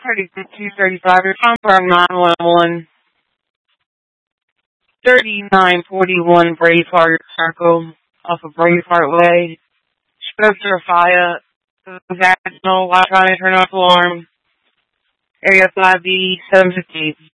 3235, your time firm 911. 3941 Braveheart Circle off of Braveheart Way. Spencer Fire, vaginal, while trying to turn off alarm. Area 5B 758.